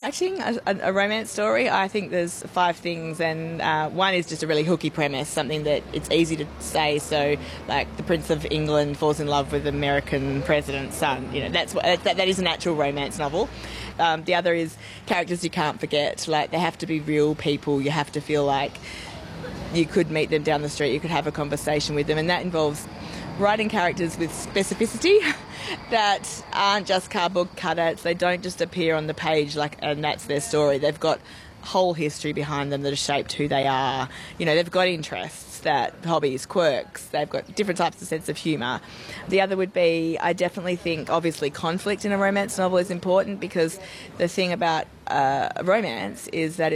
writing a romance story, I think there's 5 things, and one is just a really hooky premise, something that it's easy to say. So, like the Prince of England falls in love with the American president's son. You know, that is an actual romance novel. The other is characters you can't forget. Like, they have to be real people. You have to feel like you could meet them down the street, you could have a conversation with them, and that involves writing characters with specificity that aren't just cardboard cutouts. They don't just appear on the page and that's their story. They've got whole history behind them that has shaped who they are. You know, they've got interests, hobbies, quirks. They've got different types of sense of humour. The other would be, I definitely think, obviously, conflict in a romance novel is important, because the thing about romance is that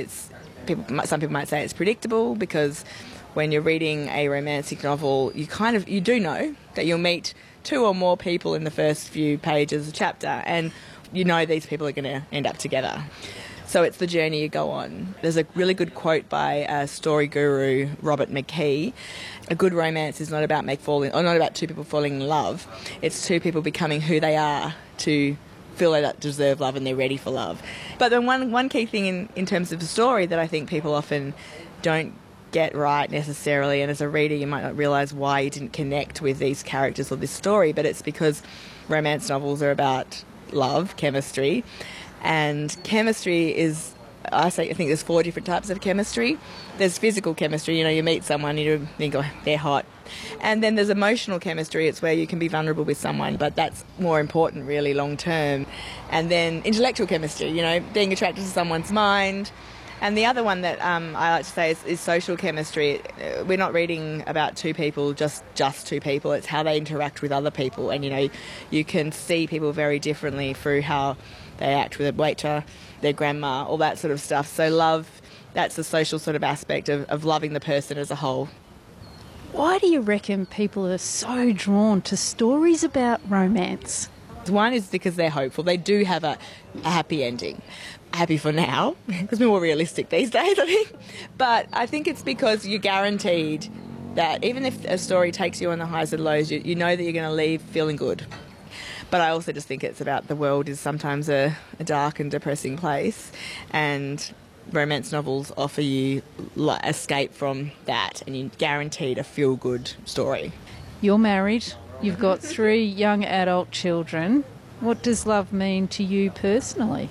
some people might say it's predictable, because when you're reading a romantic novel, you do know that you'll meet 2 or more people in the first few pages of a chapter, and you know these people are going to end up together. So it's the journey you go on. There's a really good quote by story guru Robert McKee. A good romance is not about not about 2 people falling in love. It's 2 people becoming who they are to feel they deserve love and they're ready for love. But then one key thing in terms of the story that I think people often don't get right necessarily, and as a reader you might not realise why you didn't connect with these characters or this story, but it's because romance novels are about love, chemistry, and chemistry is, I think there's 4 different types of chemistry. There's physical chemistry, you meet someone, you think, oh, they're hot. And then there's emotional chemistry. It's where you can be vulnerable with someone, but that's more important really long term. And then intellectual chemistry, being attracted to someone's mind. And the other one that I like to say is social chemistry. We're not reading about 2 people, just 2 people. It's how they interact with other people. And, you can see people very differently through how they act with a waiter, their grandma, all that sort of stuff. So love, that's the social sort of aspect of loving the person as a whole. Why do you reckon people are so drawn to stories about romance? One is because they're hopeful. They do have a happy ending. Happy for now, because we're more realistic these days, I think. But I think it's because you're guaranteed that even if a story takes you on the highs and lows, you know that you're going to leave feeling good. But I also just think it's about the world is sometimes a dark and depressing place, and romance novels offer you escape from that, and you're guaranteed a feel-good story. You're married. You've got 3 young adult children. What does love mean to you personally?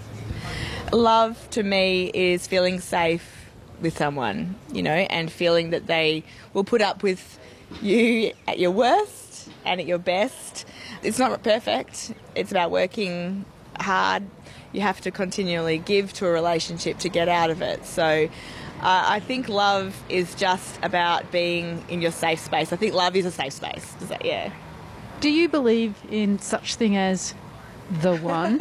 Love to me is feeling safe with someone, and feeling that they will put up with you at your worst and at your best. It's not perfect. It's about working hard. You have to continually give to a relationship to get out of it. So I think love is just about being in your safe space. I think love is a safe space. Yeah. Do you believe in such thing as the one?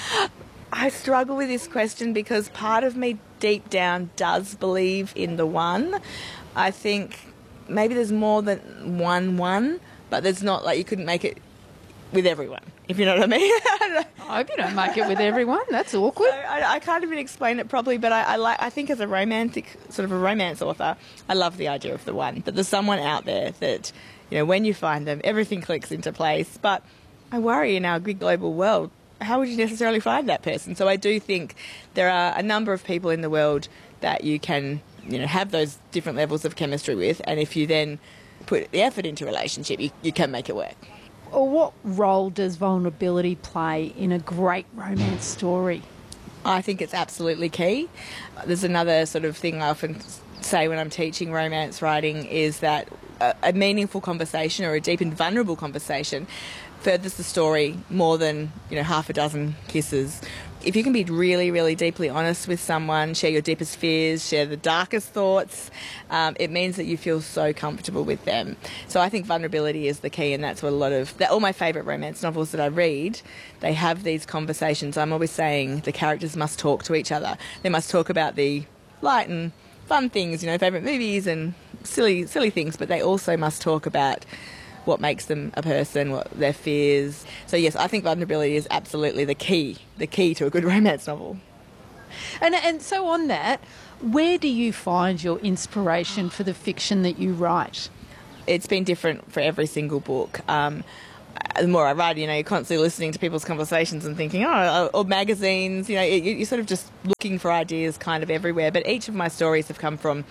I struggle with this question because part of me deep down does believe in the one. I think maybe there's more than one, but there's not, like, you couldn't make it with everyone, if you know what I mean. I hope you don't make it with everyone. That's awkward. So I can't even explain it properly, but I think as a romantic, sort of a romance author, I love the idea of the one, that there's someone out there that, when you find them, everything clicks into place. But I worry in our big global world, how would you necessarily find that person? So I do think there are a number of people in the world that you can, have those different levels of chemistry with, and if you then put the effort into a relationship, you can make it work. Or what role does vulnerability play in a great romance story? I think it's absolutely key. There's another sort of thing I often say when I'm teaching romance writing is that a meaningful conversation or a deep and vulnerable conversation furthers the story more than, half a dozen kisses. If you can be really, really deeply honest with someone, share your deepest fears, share the darkest thoughts, it means that you feel so comfortable with them. So I think vulnerability is the key, and that's what all my favourite romance novels that I read, they have these conversations. I'm always saying the characters must talk to each other. They must talk about the light and fun things, favourite movies and silly things, but they also must talk about what makes them a person, what their fears. So yes, I think vulnerability is absolutely the key to a good romance novel. And so on that, where do you find your inspiration for the fiction that you write? It's been different for every single book. the more I write, you're constantly listening to people's conversations and thinking, or magazines, you're sort of just looking for ideas kind of everywhere. But each of my stories have come from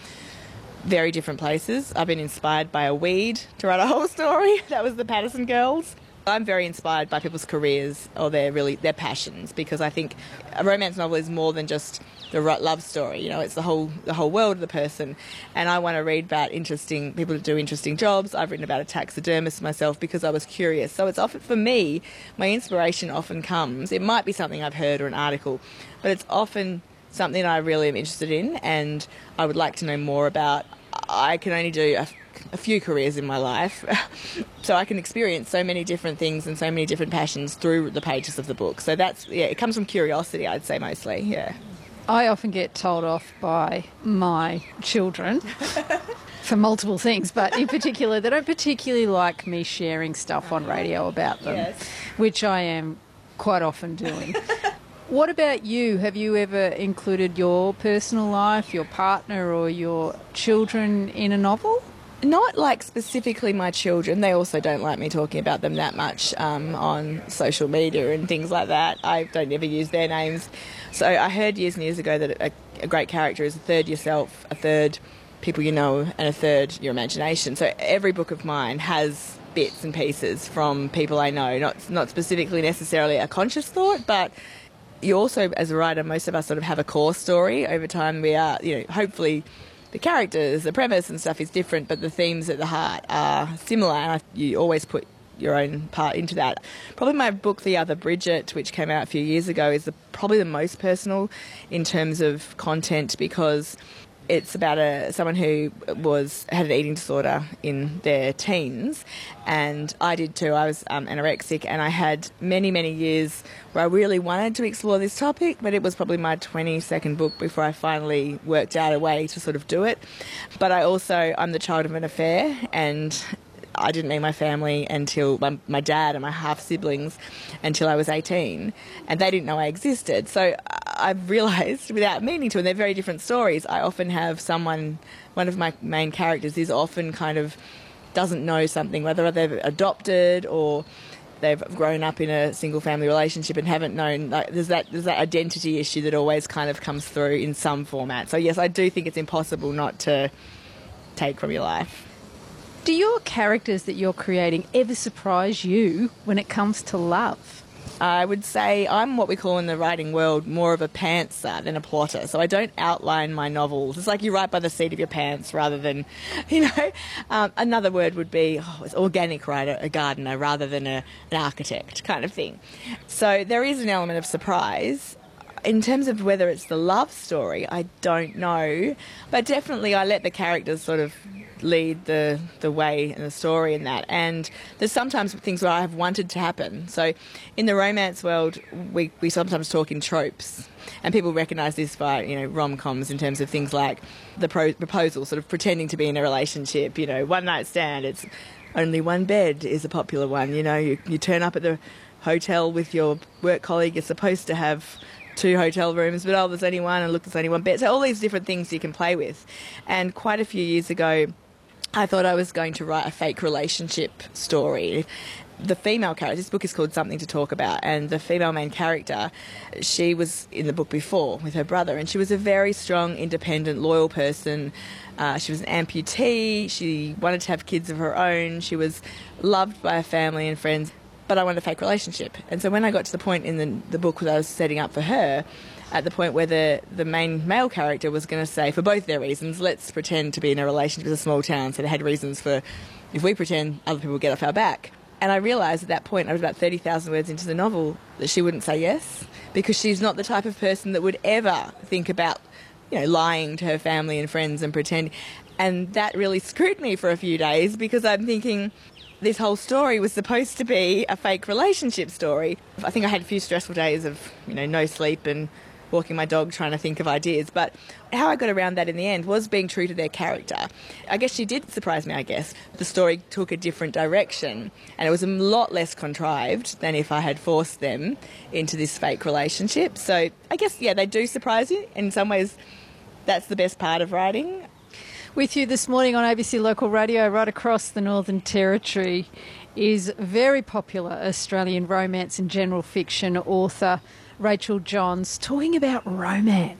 very different places. I've been inspired by a weed to write a whole story. That was the Patterson Girls. I'm very inspired by people's careers or their passions, because I think a romance novel is more than just the love story. It's the whole world of the person. And I want to read about interesting people that do interesting jobs. I've written about a taxidermist myself because I was curious. So it's often, for me, my inspiration often comes. It might be something I've heard or an article, but it's often something I really am interested in and I would like to know more about. I can only do a few careers in my life, so I can experience so many different things and so many different passions through the pages of the book. So it comes from curiosity, I'd say, mostly, yeah. I often get told off by my children for multiple things, but in particular, they don't particularly like me sharing stuff on radio about them, yes. Which I am quite often doing. What about you? Have you ever included your personal life, your partner or your children in a novel? Not like specifically my children. They also don't like me talking about them that much on social media and things like that. I don't ever use their names. So I heard years and years ago that a great character is a third yourself, a third people you know, and a third your imagination. So every book of mine has bits and pieces from people I know, not specifically necessarily a conscious thought, but you also, as a writer, most of us sort of have a core story. Over time we are, hopefully the characters, the premise and stuff is different, but the themes at the heart are similar, and you always put your own part into that. Probably my book, The Other Bridget, which came out a few years ago, is probably the most personal in terms of content, because it's about someone who had an eating disorder in their teens, and I did too. I was anorexic, and I had many, many years where I really wanted to explore this topic, but it was probably my 22nd book before I finally worked out a way to sort of do it. But I'm the child of an affair, and I didn't meet my family until my dad and my half-siblings until I was 18, and they didn't know I existed. So I've realised, without meaning to, and they're very different stories, I often have one of my main characters is often kind of doesn't know something, whether they've adopted or they've grown up in a single family relationship and haven't known. There's that identity issue that always kind of comes through in some format. So yes, I do think it's impossible not to take from your life. Do your characters that you're creating ever surprise you when it comes to love? I would say I'm what we call in the writing world more of a pantser than a plotter. So I don't outline my novels. It's like you write by the seat of your pants rather than, another word would be it's organic writer, a gardener, rather than an architect kind of thing. So there is an element of surprise. In terms of whether it's the love story, I don't know. But definitely I let the characters sort of lead the way in the story in that. And there's sometimes things where I have wanted to happen. So in the romance world, we sometimes talk in tropes. And people recognise this by, rom-coms in terms of things like the proposal, sort of pretending to be in a relationship, one night stand, it's only one bed is a popular one. You turn up at the hotel with your work colleague, you're supposed to have 2 hotel rooms, but there's only one, and look, there's only one bed. So all these different things you can play with. And quite a few years ago, I thought I was going to write a fake relationship story. The female character, this book is called Something to Talk About, and the female main character, she was in the book before with her brother, and she was a very strong, independent, loyal person. She was an amputee. She wanted to have kids of her own. She was loved by her family and friends, but I wanted a fake relationship. And so when I got to the point in the book that I was setting up for her, at the point where the main male character was going to say, for both their reasons, let's pretend to be in a relationship with a small town. So they had reasons for, if we pretend, other people will get off our back. And I realised at that point, I was about 30,000 words into the novel, that she wouldn't say yes, because she's not the type of person that would ever think about, lying to her family and friends and pretending. And that really screwed me for a few days, because I'm thinking, this whole story was supposed to be a fake relationship story. I think I had a few stressful days of, no sleep and walking my dog trying to think of ideas. But how I got around that in the end was being true to their character. I guess she did surprise me, The story took a different direction, and it was a lot less contrived than if I had forced them into this fake relationship. So I guess, they do surprise you. In some ways, that's the best part of writing. With you this morning on ABC Local Radio, right across the Northern Territory, is very popular Australian romance and general fiction author Rachel Johns, talking about romance.